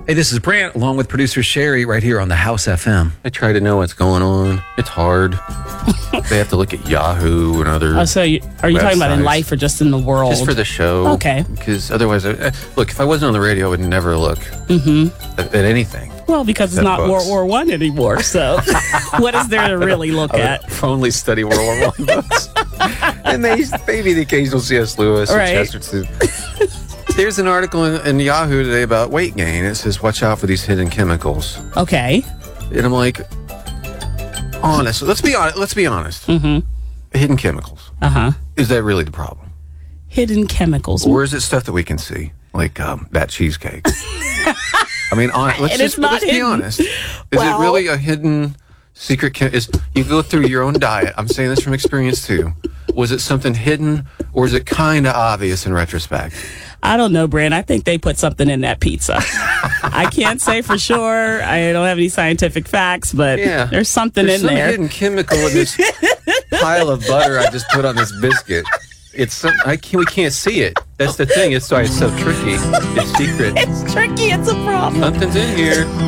Hey, this is Brant, along with producer Sherry, right here on the House FM. I try to know what's going on. It's hard. They have to look at Yahoo and other are you talking about in life or just in the world? Just for the show. Okay. Because otherwise, look, if I wasn't on the radio, I would never look at anything. Well, because it's not books. World War I anymore, so what is there to really look at? I only study World War I books. And maybe the occasional C.S. Lewis or Right. Chesterton. There's an article in Yahoo today about weight gain. It says, watch out for these hidden chemicals. Okay. And I'm like, honest. Let's be honest. Hidden chemicals. Is that really the problem? Hidden chemicals. Or is it stuff that we can see? Like that cheesecake. I mean, let's be honest. Is it really a hidden secret? You go through your own diet. I'm saying this from experience too. Was it something hidden, or is it kind of obvious in retrospect? I don't know, Brand. I think they put something in that pizza. I can't say for sure. I don't have any scientific facts, but there's something in there. There's some hidden chemical in this pile of butter I just put on this biscuit. We can't see it. That's the thing. It's why it's so tricky. It's secret. It's tricky. It's a problem. Something's in here.